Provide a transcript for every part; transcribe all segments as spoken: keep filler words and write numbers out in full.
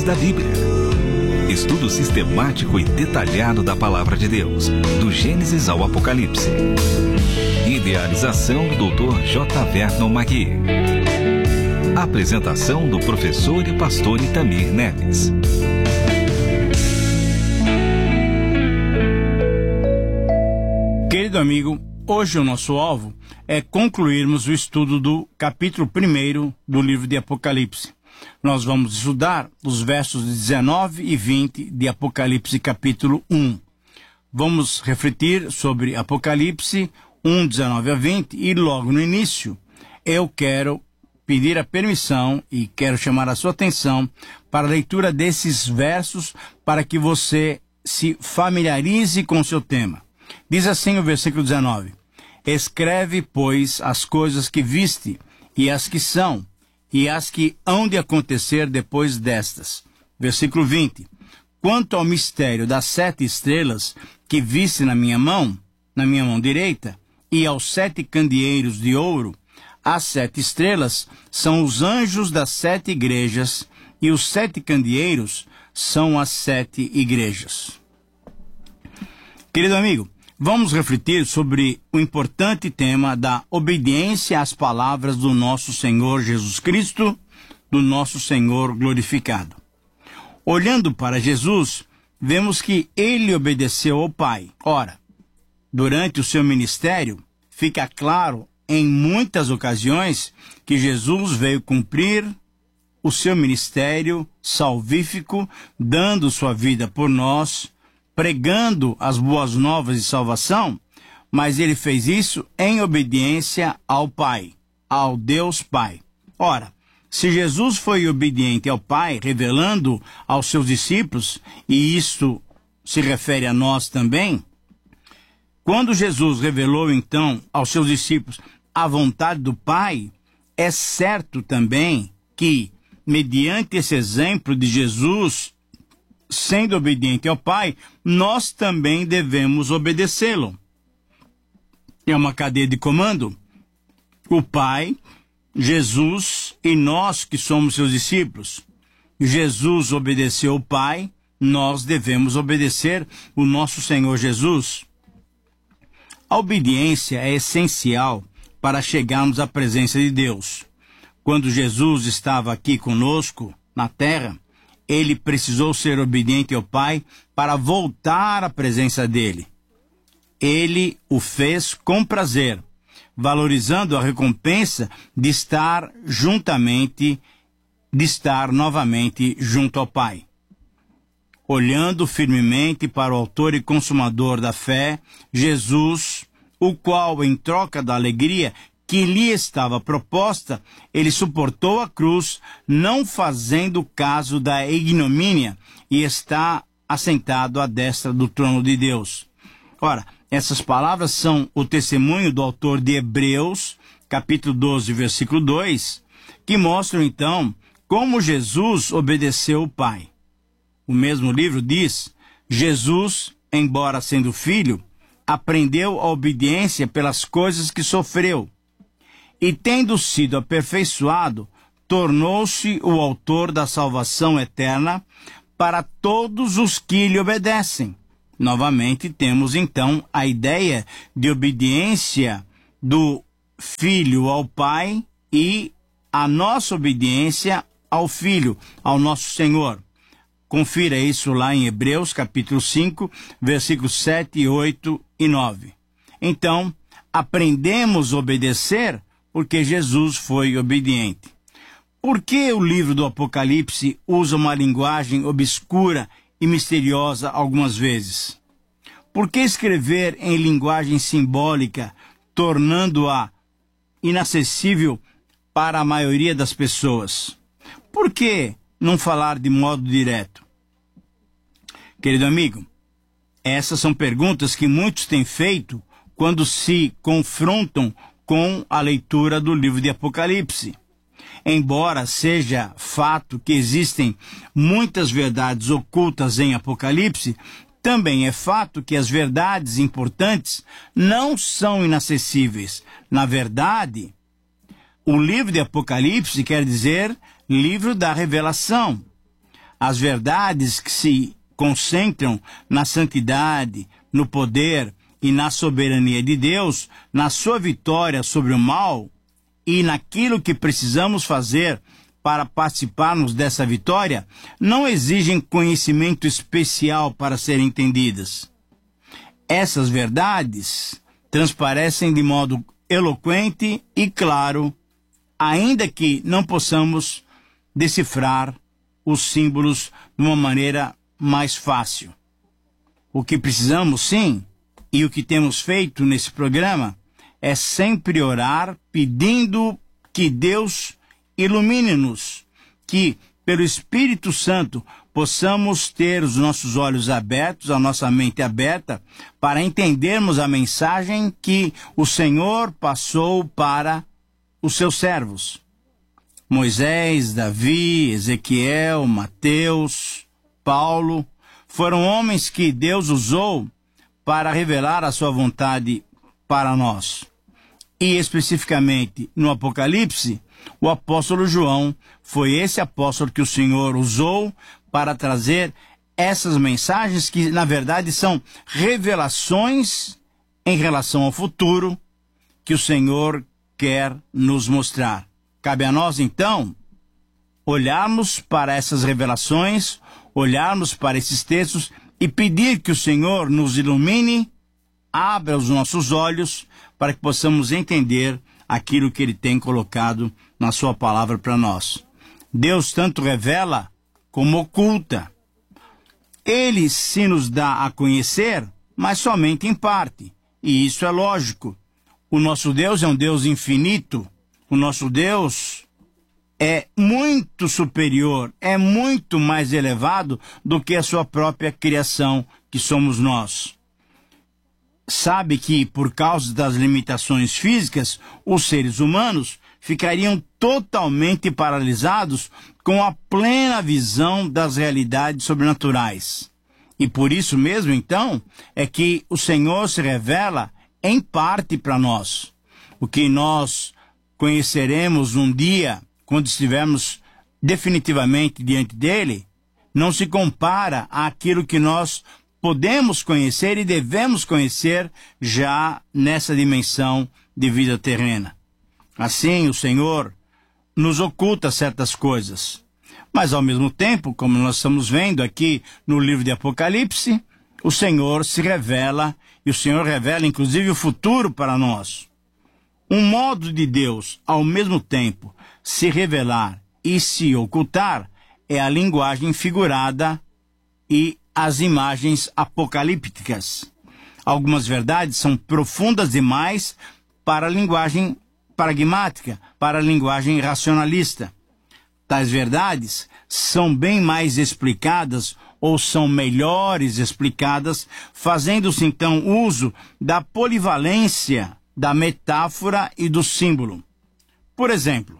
da Bíblia. Estudo sistemático e detalhado da Palavra de Deus, do Gênesis ao Apocalipse. Idealização do doutor J. Vernon Magui. Apresentação do professor e pastor Itamir Neves. Querido amigo, hoje o nosso alvo é concluirmos o estudo do capítulo primeiro do livro de Apocalipse. Nós vamos estudar os versos dezenove e vinte de Apocalipse capítulo um. Vamos refletir sobre Apocalipse um, dezenove a vinte, e logo no início eu quero pedir a permissão e quero chamar a sua atenção para a leitura desses versos para que você se familiarize com o seu tema. Diz assim o versículo dezenove: Escreve, pois, as coisas que viste, e as que são, e as que hão de acontecer depois destas. Versículo vinte. Quanto ao mistério das sete estrelas que viste na minha mão, na minha mão direita, e aos sete candeeiros de ouro, as sete estrelas são os anjos das sete igrejas, e os sete candeeiros são as sete igrejas. Querido amigo, vamos refletir sobre o importante tema da obediência às palavras do nosso Senhor Jesus Cristo, do nosso Senhor glorificado. Olhando para Jesus, vemos que ele obedeceu ao Pai. Ora, durante o seu ministério, fica claro em muitas ocasiões que Jesus veio cumprir o seu ministério salvífico, dando sua vida por nós, pregando as boas novas de salvação, mas ele fez isso em obediência ao Pai, ao Deus Pai. Ora, se Jesus foi obediente ao Pai, revelando aos seus discípulos, e isto se refere a nós também, quando Jesus revelou então aos seus discípulos a vontade do Pai, é certo também que, mediante esse exemplo de Jesus sendo obediente ao Pai, nós também devemos obedecê-lo. É uma cadeia de comando. O Pai, Jesus e nós que somos seus discípulos. Jesus obedeceu o Pai, nós devemos obedecer o nosso Senhor Jesus. A obediência é essencial para chegarmos à presença de Deus. Quando Jesus estava aqui conosco na terra, ele precisou ser obediente ao Pai para voltar à presença dele. Ele o fez com prazer, valorizando a recompensa de estar juntamente, de estar novamente junto ao Pai. Olhando firmemente para o autor e consumador da fé, Jesus, o qual, em troca da alegria que lhe estava proposta, ele suportou a cruz, não fazendo caso da ignomínia, e está assentado à destra do trono de Deus. Ora, essas palavras são o testemunho do autor de Hebreus, capítulo doze, versículo dois, que mostram então como Jesus obedeceu o Pai. O mesmo livro diz: Jesus, embora sendo filho, aprendeu a obediência pelas coisas que sofreu, e tendo sido aperfeiçoado, tornou-se o autor da salvação eterna para todos os que lhe obedecem. Novamente temos então a ideia de obediência do Filho ao Pai e a nossa obediência ao Filho, ao nosso Senhor. Confira isso lá em Hebreus capítulo cinco, versículos sete, oito e nove. Então, aprendemos a obedecer porque Jesus foi obediente. Por que o livro do Apocalipse usa uma linguagem obscura e misteriosa algumas vezes? Por que escrever em linguagem simbólica, tornando-a inacessível para a maioria das pessoas? Por que não falar de modo direto? Querido amigo, essas são perguntas que muitos têm feito quando se confrontam com a leitura do livro de Apocalipse. Embora seja fato que existem muitas verdades ocultas em Apocalipse, também é fato que as verdades importantes não são inacessíveis. Na verdade, o livro de Apocalipse quer dizer livro da revelação. as verdades que se concentram na santidade, no poder e na soberania de Deus, na sua vitória sobre o mal e naquilo que precisamos fazer para participarmos dessa vitória, não exigem conhecimento especial para serem entendidas. Essas verdades transparecem de modo eloquente e claro, ainda que não possamos decifrar os símbolos de uma maneira mais fácil. O que precisamos, sim, e o que temos feito nesse programa, é sempre orar pedindo que Deus ilumine-nos, que pelo Espírito Santo possamos ter os nossos olhos abertos, a nossa mente aberta, para entendermos a mensagem que o Senhor passou para os seus servos. Moisés, Davi, Ezequiel, Mateus, Paulo, foram homens que Deus usou para revelar a sua vontade para nós. E especificamente no Apocalipse, o apóstolo João foi esse apóstolo que o Senhor usou para trazer essas mensagens que, na verdade, são revelações em relação ao futuro que o Senhor quer nos mostrar. Cabe a nós, então, olharmos para essas revelações, olharmos para esses textos e pedir que o Senhor nos ilumine, abra os nossos olhos para que possamos entender aquilo que Ele tem colocado na sua palavra para nós. Deus tanto revela como oculta. Ele se nos dá a conhecer, mas somente em parte. E isso é lógico. O nosso Deus é um Deus infinito. O nosso Deus é muito superior, é muito mais elevado do que a sua própria criação, que somos nós. Sabe que, por causa das limitações físicas, os seres humanos ficariam totalmente paralisados com a plena visão das realidades sobrenaturais. E por isso mesmo, então, é que o Senhor se revela em parte para nós. O que nós conheceremos um dia, quando estivermos definitivamente diante dele, não se compara àquilo que nós podemos conhecer e devemos conhecer já nessa dimensão de vida terrena. Assim, o Senhor nos oculta certas coisas. Mas, ao mesmo tempo, como nós estamos vendo aqui no livro de Apocalipse, o Senhor se revela, e o Senhor revela, inclusive, o futuro para nós. Um modo de Deus, ao mesmo tempo, se revelar e se ocultar é a linguagem figurada e as imagens apocalípticas. Algumas verdades são profundas demais para a linguagem pragmática, para a linguagem racionalista. Tais verdades são bem mais explicadas ou são melhores explicadas, fazendo-se então uso da polivalência, da metáfora e do símbolo. Por exemplo,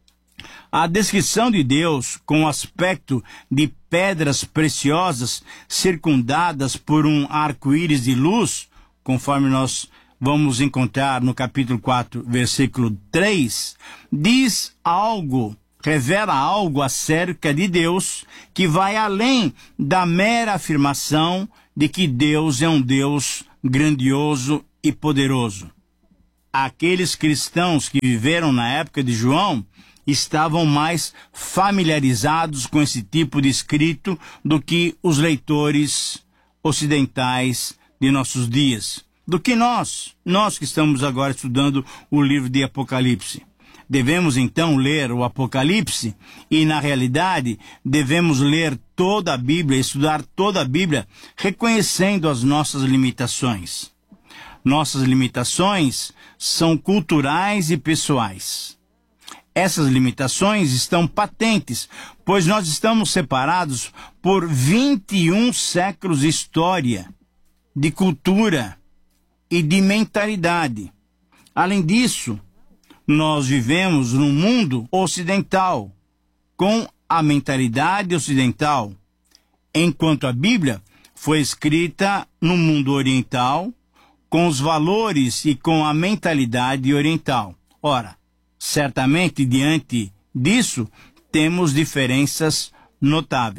a descrição de Deus com o aspecto de pedras preciosas circundadas por um arco-íris de luz, conforme nós vamos encontrar no capítulo quatro, versículo três, diz algo, revela algo acerca de Deus que vai além da mera afirmação de que Deus é um Deus grandioso e poderoso. Aqueles cristãos que viveram na época de João estavam mais familiarizados com esse tipo de escrito do que os leitores ocidentais de nossos dias, do que nós, nós que estamos agora estudando o livro de Apocalipse. Devemos então ler o Apocalipse e, na realidade, devemos ler toda a Bíblia, estudar toda a Bíblia, reconhecendo as nossas limitações. Nossas limitações são culturais e pessoais. Essas limitações estão patentes, pois nós estamos separados por vinte e um séculos de história, de cultura e de mentalidade. Além disso, nós vivemos num mundo ocidental, com a mentalidade ocidental, enquanto a Bíblia foi escrita no mundo oriental, com os valores e com a mentalidade oriental. Ora, certamente, diante disso, temos diferenças notáveis.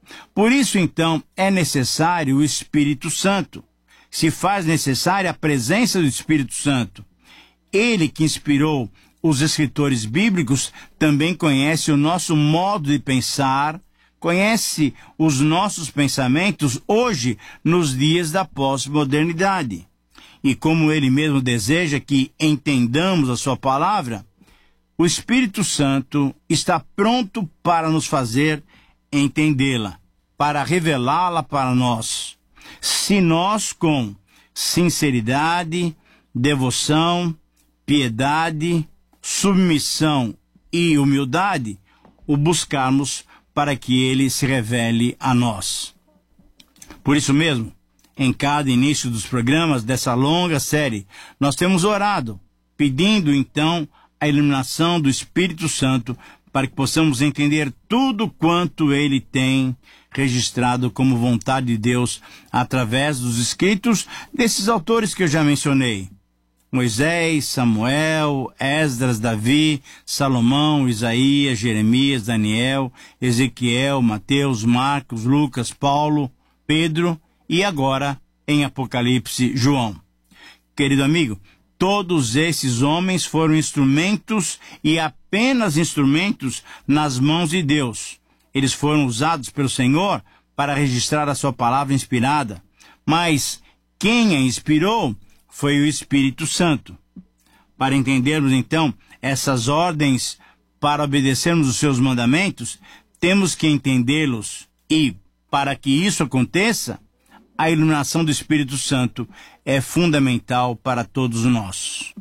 Por isso, então, é necessário o Espírito Santo. Se faz necessária a presença do Espírito Santo. Ele que inspirou os escritores bíblicos também conhece o nosso modo de pensar, conhece os nossos pensamentos hoje, nos dias da pós-modernidade. E como ele mesmo deseja que entendamos a sua palavra, o Espírito Santo está pronto para nos fazer entendê-la, para revelá-la para nós. Se nós, com sinceridade, devoção, piedade, submissão e humildade, o buscarmos para que ele se revele a nós. Por isso mesmo, em cada início dos programas dessa longa série, nós temos orado, pedindo então a iluminação do Espírito Santo para que possamos entender tudo quanto ele tem registrado como vontade de Deus através dos escritos desses autores que eu já mencionei. Moisés, Samuel, Esdras, Davi, Salomão, Isaías, Jeremias, Daniel, Ezequiel, Mateus, Marcos, Lucas, Paulo, Pedro e agora, em Apocalipse, João. Querido amigo, todos esses homens foram instrumentos e apenas instrumentos nas mãos de Deus. Eles foram usados pelo Senhor para registrar a sua palavra inspirada. Mas quem a inspirou foi o Espírito Santo. Para entendermos, então, essas ordens para obedecermos os seus mandamentos, temos que entendê-los e, para que isso aconteça, a iluminação do Espírito Santo é fundamental para todos nós.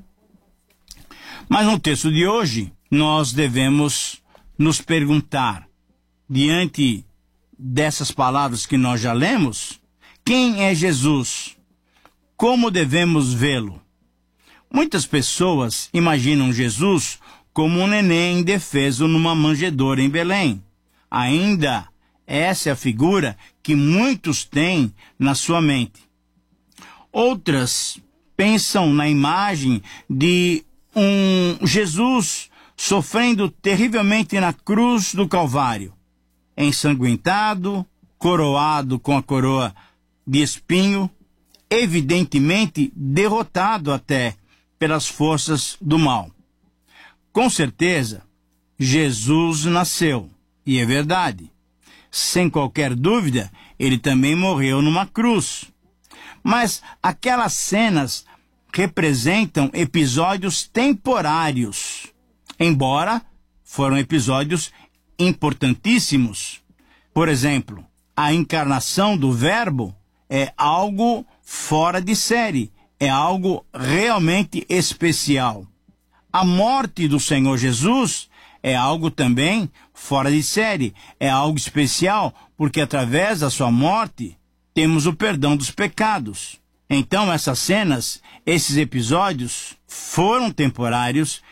Mas no texto de hoje, nós devemos nos perguntar, diante dessas palavras que nós já lemos, quem é Jesus? Como devemos vê-lo? Muitas pessoas imaginam Jesus como um neném indefeso numa manjedoura em Belém. Ainda essa é a figura que muitos têm na sua mente. Outras pensam na imagem de um Jesus sofrendo terrivelmente na cruz do Calvário, ensanguentado, coroado com a coroa de espinho, evidentemente derrotado até pelas forças do mal. Com certeza, Jesus nasceu, e é verdade. Sem qualquer dúvida, ele também morreu numa cruz. Mas aquelas cenas representam episódios temporários, embora foram episódios importantíssimos. Por exemplo, a encarnação do Verbo é algo fora de série, é algo realmente especial. A morte do Senhor Jesus é algo também fora de série, é algo especial, porque através da sua morte temos o perdão dos pecados. Então essas cenas, esses episódios foram temporários